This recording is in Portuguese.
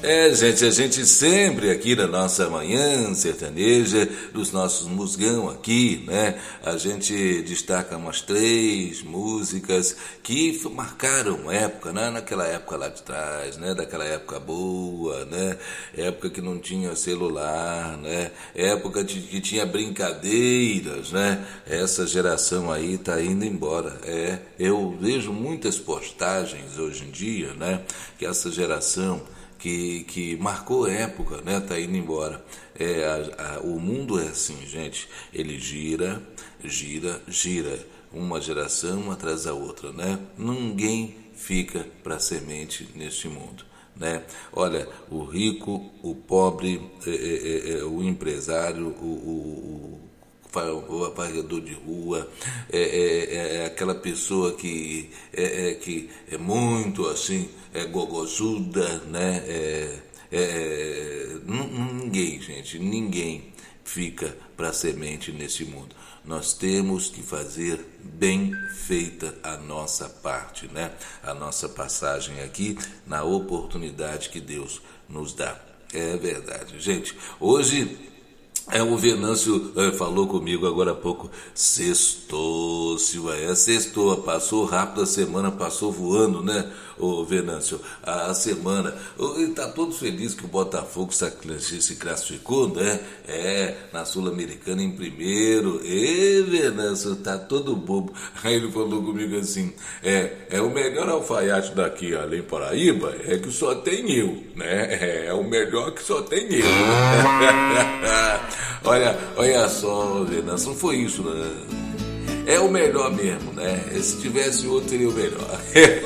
Gente, a gente sempre aqui na nossa manhã sertaneja, dos nossos musgão aqui, né? A gente destaca umas 3 músicas que marcaram época, né? Naquela época lá de trás, né? Daquela época boa, né? Época que não tinha celular, né? Época que tinha brincadeiras, né? Essa geração aí tá indo embora. Eu vejo muitas postagens hoje em dia, né? Que essa geração que marcou época, né? Tá indo embora. O mundo é assim, gente. Ele gira, gira, gira. Uma geração atrás da outra, né? Ninguém fica para semente neste mundo, né? Olha, o rico, o pobre, o empresário, o varredor de rua, aquela pessoa que é muito assim, gogozuda, né? Ninguém, gente, ninguém fica para semente nesse mundo. Nós temos que fazer bem feita a nossa parte, né? A nossa passagem aqui na oportunidade que Deus nos dá. É verdade, gente. Hoje o Venâncio falou comigo agora há pouco. Sextou, Silva, sextou. Passou rápido a semana, passou voando, né, o Venâncio? A semana. Ele está todo feliz que o Botafogo se classificou, né? Na Sul-Americana em primeiro. Venâncio, tá todo bobo. Aí ele falou comigo assim: o melhor alfaiate daqui, além Paraíba, é que só tem eu, né? É o melhor que só tem eu. Olha só, Venâncio, não foi isso, né? É o melhor mesmo, né? Se tivesse outro, seria o melhor.